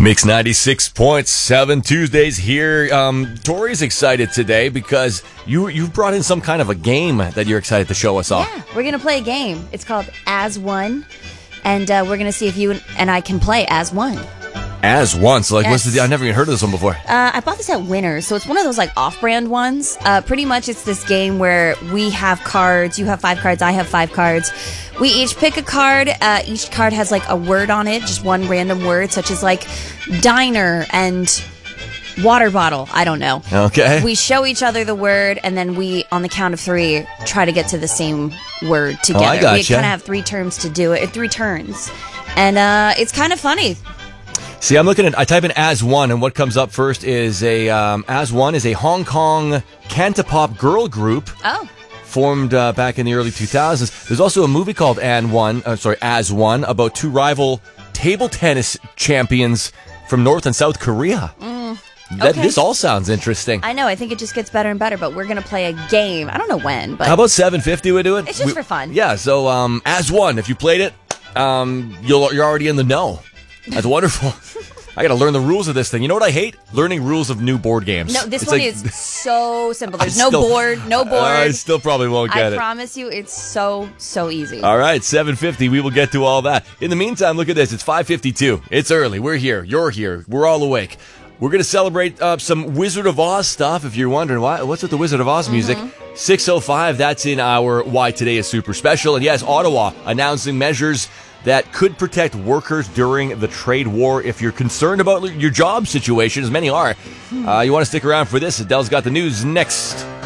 Mix 96.7 Tuesdays here. Tori's excited today because you've brought in some kind of a game that you're excited to show us off. Yeah, we're going to play a game. It's called As One, and we're going to see if you and I can play as one. As one? So, Yes. I've never even heard of this one before. I bought this at Winners, so it's one of those off-brand ones. Pretty much it's this game where we have cards. You have 5 cards, I have 5 cards. We each pick a card. Each card has a word on it, just one random word, such as diner and water bottle. I don't know. Okay. We show each other the word, and then we, on the count of 3, try to get to the same word together. I gotcha. We kind of have 3 terms to do it, 3 turns. And it's kind of funny. See, I type in As One, and what comes up first is As One is a Hong Kong cantopop girl group. Oh. Formed back in the early 2000s. There's also a movie called As One, about 2 rival table tennis champions from North and South Korea. Okay. This all sounds interesting. I know. I think it just gets better and better, but we're going to play a game. I don't know when, but... How about 7:50 we do it? It's just for fun. Yeah, so As One, if you played it, you're already in the know. That's wonderful. I got to learn the rules of this thing. You know what I hate? Learning rules of new board games. No, this one is so simple. There's no board. I still probably won't get it. I promise you, it's so easy. All right, 7:50. We will get to all that. In the meantime, look at this. It's 5:52. It's early. We're here. You're here. We're all awake. We're going to celebrate some Wizard of Oz stuff. If you're wondering what's with the Wizard of Oz music, 6:05. That's in our Why Today is Super Special. And yes, Ottawa announcing measures that could protect workers during the trade war. If you're concerned about your job situation, as many are, you want to stick around for this. Adele's got the news next.